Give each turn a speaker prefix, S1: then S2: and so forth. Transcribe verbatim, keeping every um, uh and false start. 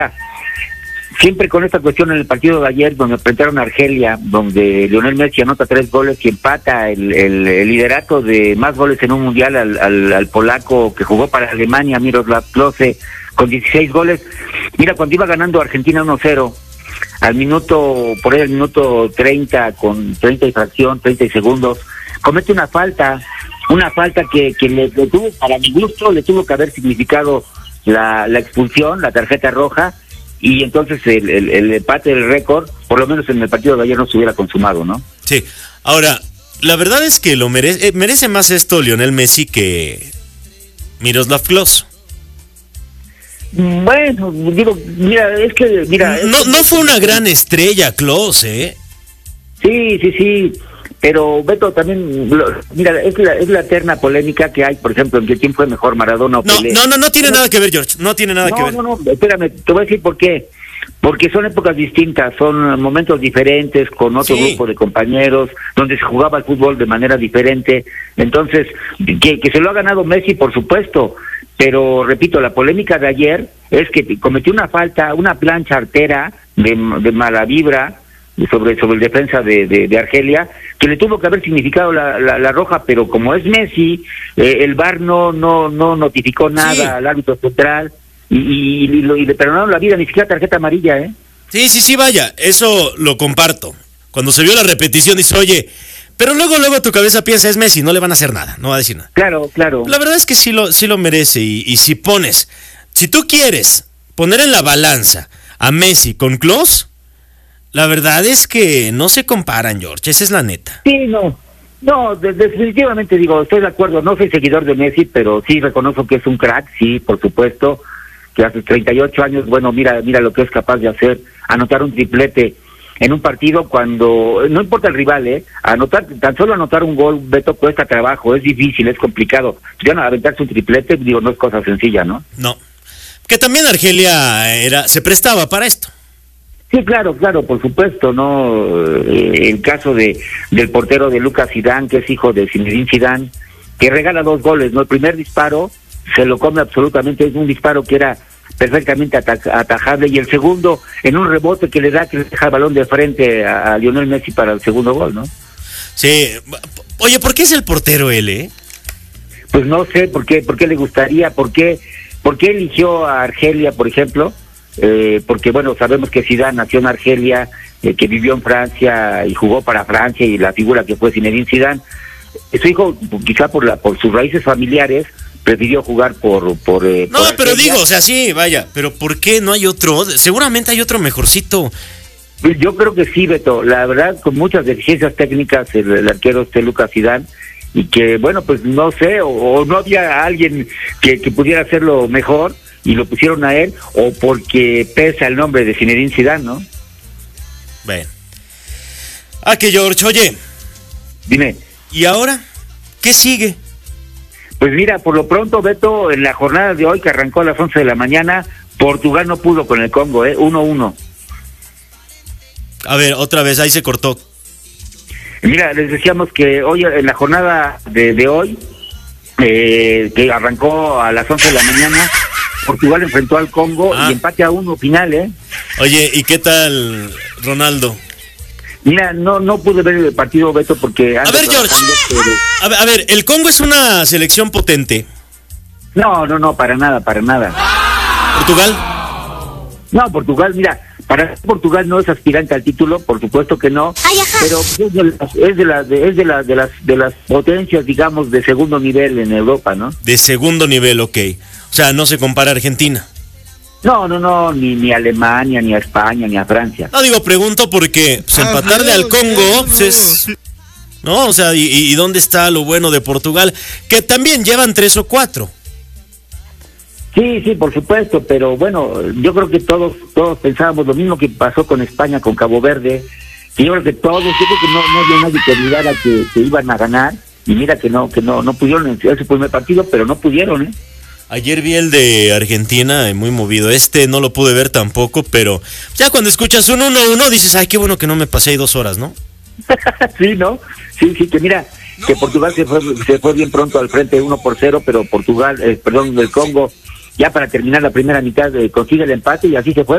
S1: Siempre con esta cuestión en el partido de ayer, donde enfrentaron a Argelia, donde Lionel Messi anota tres goles y empata el, el, el liderato de más goles en un mundial al, al, al polaco que jugó para Alemania, Miroslav Klose, con dieciséis goles. Mira, cuando iba ganando Argentina uno cero, al minuto, por ahí al minuto treinta, con treinta y fracción, treinta y segundos, comete una falta, una falta que, que le, le tuvo, para mi gusto, le tuvo que haber significado la, la expulsión, la tarjeta roja, y entonces el, el, el empate del récord, por lo menos en el partido de ayer, no se hubiera consumado, ¿no?
S2: Sí, ahora, la verdad es que lo merece, eh, merece más esto Lionel Messi que Miroslav Klose.
S1: Bueno, digo, mira, es que, mira...
S2: No,
S1: es que,
S2: no fue una gran estrella Klose, ¿eh?
S1: Sí, sí, sí, pero Beto también, lo, mira, es la, es la eterna polémica que hay, por ejemplo, en qué quién fue mejor, Maradona o
S2: No,
S1: Pelé.
S2: no, no, no tiene
S1: no,
S2: nada que ver, George, no tiene nada
S1: no,
S2: que ver.
S1: No, no, no, espérame, te voy a decir por qué. Porque son épocas distintas, son momentos diferentes, con otro
S2: Sí.
S1: grupo de compañeros, donde se jugaba el fútbol de manera diferente. Entonces, que, que se lo ha ganado Messi, por supuesto, pero repito, la polémica de ayer es que cometió una falta, una plancha artera de, de mala vibra sobre sobre el defensa de, de, de Argelia, que le tuvo que haber significado la, la, la roja, pero como es Messi, eh, el V A R no no no notificó nada
S2: Sí.
S1: al árbitro central y, y, y, lo, y le perdonaron la vida, ni siquiera tarjeta amarilla, ¿eh?
S2: Sí, sí, sí, vaya, eso lo comparto. Cuando se vio la repetición dice, oye, pero luego, luego tu cabeza piensa, es Messi, no le van a hacer nada, no va a decir nada.
S1: Claro, claro.
S2: La verdad es que sí lo, sí lo merece y, y si pones, si tú quieres poner en la balanza a Messi con Klose, la verdad es que no se comparan, George, esa es la neta.
S1: Sí, no, no, de- definitivamente digo, estoy de acuerdo, no soy seguidor de Messi, pero sí reconozco que es un crack, sí, por supuesto, que a sus treinta y ocho años, bueno, mira, mira lo que es capaz de hacer, anotar un triplete en un partido cuando, no importa el rival, eh, anotar, tan solo anotar un gol, Beto, cuesta trabajo, es difícil, es complicado, ya no, aventarse un triplete, digo, no es cosa sencilla, ¿no?
S2: No, que también Argelia era, se prestaba para esto.
S1: Sí, claro, claro, por supuesto, ¿no? Eh, el caso de del portero de Lucas Zidane, que es hijo de Zinedine Zidane, que regala dos goles, ¿no? El primer disparo se lo come absolutamente, es un disparo que era perfectamente ata- atajable, y el segundo, en un rebote que le da, que le deja el balón de frente a, a Lionel Messi para el segundo gol, ¿no?
S2: Sí, oye, ¿por qué es el portero él, eh?
S1: Pues no sé por qué, por qué le gustaría, por qué, por qué eligió a Argelia, por ejemplo, eh, porque bueno, sabemos que Zidane nació en Argelia, eh, que vivió en Francia y jugó para Francia, y la figura que fue Zinedine Zidane, su hijo, quizá por la por sus raíces familiares, prefirió jugar por... por eh,
S2: No,
S1: por
S2: pero
S1: Argelia.
S2: digo, o sea, sí, vaya, pero ¿por qué no hay otro? Seguramente hay otro mejorcito.
S1: Yo creo que sí, Beto, la verdad, con muchas deficiencias técnicas, el, el arquero este Lucas Zidane, y que, bueno, pues no sé, o, o no había alguien que, que pudiera hacerlo mejor, y lo pusieron a él, o porque pesa el nombre de Zinedine Zidane, ¿no?
S2: Ven. Ah, que George, oye,
S1: Dime.
S2: ¿y ahora? ¿Qué sigue?
S1: Pues mira, por lo pronto, Beto, en la jornada de hoy, que arrancó a las once de la mañana, Portugal no pudo con el Congo, ¿eh? uno uno.
S2: A ver, otra vez, ahí se cortó.
S1: Mira, les decíamos que hoy, en la jornada de, de hoy, eh, que arrancó a las once de la mañana, Portugal enfrentó al Congo
S2: Ah.
S1: y empate a uno final, ¿eh?
S2: Oye, ¿y qué tal Ronaldo?
S1: Mira, no no pude ver el partido, Beto, porque...
S2: A
S1: ando
S2: ver, George.
S1: trabajando, pero-
S2: A ver, a ver, el Congo es una selección potente.
S1: No, no, no, para nada, para nada.
S2: ¿Portugal?
S1: No, Portugal, mira, para Portugal no es aspirante al título, por supuesto que no,
S3: Ay, ajá.
S1: pero es de las, es de las, de, es de las, de las, de las potencias, digamos, de segundo nivel en Europa, ¿no?
S2: De segundo nivel, ok. O sea, no se compara a Argentina.
S1: No, no, no, ni, ni a Alemania, ni a España, ni a Francia.
S2: No, digo, pregunto porque pues, empatarle al Congo pues, es... ¿No? O sea, ¿y, ¿y dónde está lo bueno de Portugal? Que también llevan tres o cuatro.
S1: Sí, sí, por supuesto, pero bueno, yo creo que todos todos pensábamos lo mismo que pasó con España, con Cabo Verde, que yo creo que todos, yo creo que no, no había nadie que dudara que, que iban a ganar, y mira que no, que no, no pudieron en ese primer partido, pero no pudieron, ¿eh?
S2: Ayer vi el de Argentina, eh, muy movido. Este no lo pude ver tampoco, pero ya cuando escuchas un uno uno dices, ay, qué bueno que no me pasé ahí dos horas, ¿no?
S1: Sí, ¿no? Sí, sí, que mira, que Portugal se fue, se fue bien pronto al frente uno por cero, pero Portugal, eh, perdón, el Congo, ya para terminar la primera mitad, eh, consigue el empate y así se fue.